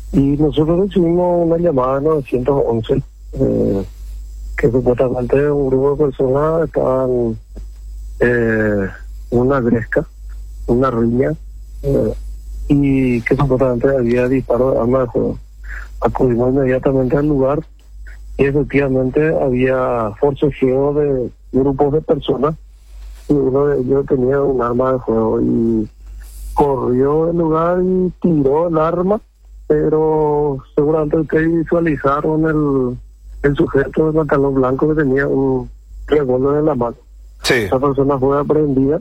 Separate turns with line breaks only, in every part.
Y nosotros recibimos una llamada 911, que supuestamente un grupo de personas estaban en una gresca, una riña, y que supuestamente había disparos de arma de fuego. Acudimos inmediatamente al lugar y efectivamente había forcejeo de grupos de personas y uno de ellos tenía un arma de fuego y corrió del lugar y tiró el arma, pero seguramente ustedes visualizaron el sujeto de pantalón blanco que tenía un revólver en la mano.
Sí.
Esa persona fue aprehendida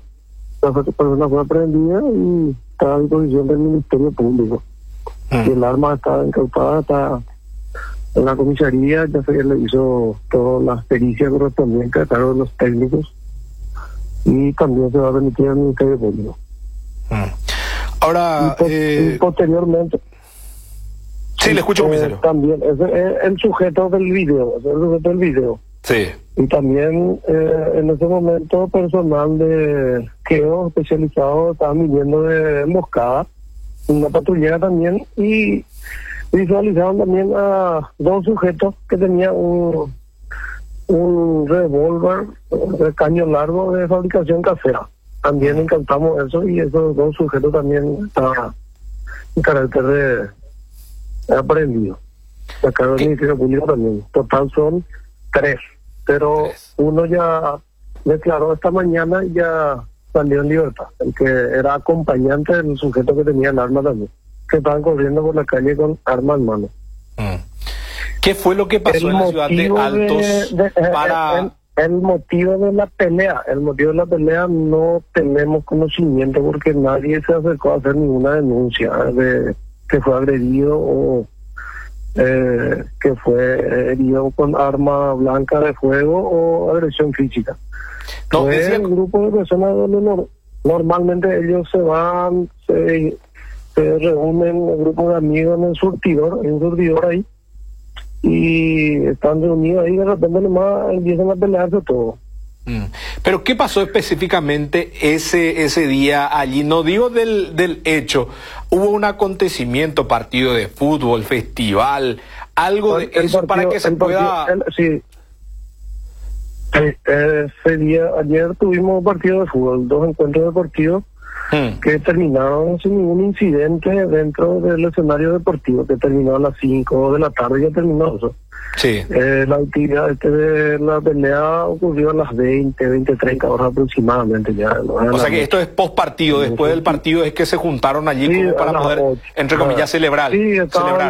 y está a disposición del Ministerio Público. Y el arma está incautada, está en la comisaría, ya se le hizo todas las pericias correspondientes a cargo de los técnicos y también se va a remitir al Ministerio Público.
Ahora,
y posteriormente...
Sí, le escucho, comisario.
También, es el sujeto del video,
Sí.
Y también en ese momento personal de queo especializado estaban viniendo de emboscada, una patrullera también, y visualizaron también a dos sujetos que tenían un revólver de caño largo de fabricación casera. También incautamos eso y esos dos sujetos también estaban en carácter de aprehendido. Acá del Ministerio Público también. Total son 3. Pero uno ya declaró esta mañana y ya salió en libertad. El que era acompañante del sujeto que tenía el arma también. Que estaban corriendo por la calle con arma en mano.
¿Qué fue lo que pasó en la ciudad de Altos para...?
El motivo de la pelea no tenemos conocimiento porque nadie se acercó a hacer ninguna denuncia de que fue agredido o que fue herido con arma blanca de fuego o agresión física.
No,
fue un grupo de personas donde normalmente ellos se van, se reúnen un grupo de amigos en el surtidor, hay un surtidor ahí, y están reunidos ahí y de repente nomás empiezan a pelearse todo.
Pero ¿qué pasó específicamente ese día allí? No digo del hecho, hubo un acontecimiento, partido de fútbol, festival, algo de eso para que se pueda...
Sí. Ese día, ayer tuvimos partido de fútbol, 2 encuentros deportivos que terminaron sin ningún incidente dentro del escenario deportivo, que terminó a las 5 de la tarde, ya terminó eso.
Sí.
La actividad de la pelea ocurrió a las 20:30 horas aproximadamente ya.
O sea que esto es post partido, después del partido es que se juntaron allí como para poder, 8, entre comillas, celebrar.
Sí, estaban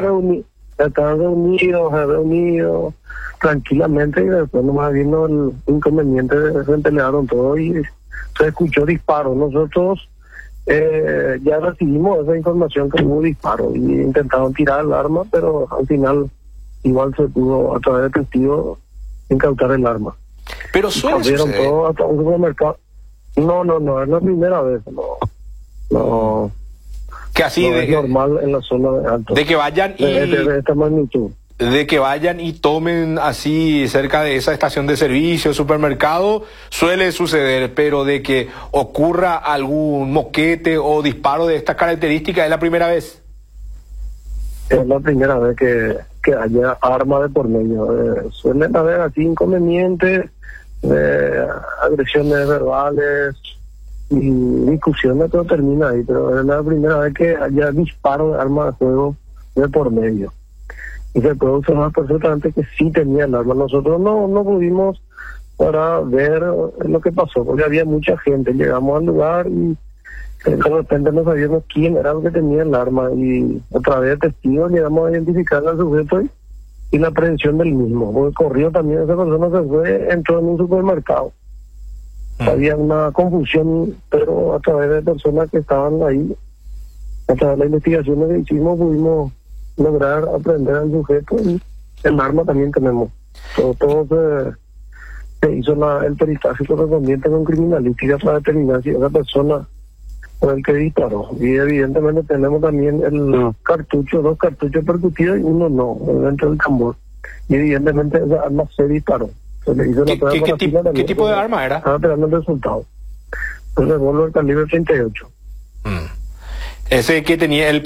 reunidos tranquilamente y después nomás vino el inconveniente, se pelearon todo y se escuchó disparos. Nosotros ya recibimos esa información que hubo disparos y intentaron tirar el arma, pero al final igual se pudo a través de testigos incautar el arma.
Pero suele suceder.
Todo hasta un supermercado. No, es la primera vez, no.
Que así
no es normal en la zona de Altos.
De que vayan y
de esta magnitud.
De que vayan y tomen así cerca de esa estación de servicio, supermercado, suele suceder, pero de que ocurra algún moquete o disparo de estas características, ¿es la primera vez?
Es la primera vez que haya arma de por medio. Suelen haber así inconvenientes, agresiones verbales y discusiones, todo termina ahí, pero es la primera vez que haya disparo de arma de fuego de por medio. Y se puede observar perfectamente que sí tenía el arma. Nosotros no pudimos para ver lo que pasó, porque había mucha gente. Llegamos al lugar y de repente no sabíamos quién era el que tenía el arma. Y a través de testigos llegamos a identificar al sujeto y la aprehensión del mismo. Porque corrió también, esa persona se fue, entró en un supermercado. Había una confusión, pero a través de personas que estaban ahí, a través de las investigaciones que hicimos, pudimos lograr aprender al sujeto y el arma también tenemos. Todo se hizo el peritaje correspondiente con criminalística para determinar si esa persona fue el que disparó. Y evidentemente tenemos también el cartucho, 2 cartuchos percutidos y uno no, dentro del tambor. Y evidentemente esa arma se disparó. Se le hizo la prueba.
¿Qué tipo de arma era?
Estaba esperando el resultado. El revólver calibre 38.
Ese que tenía el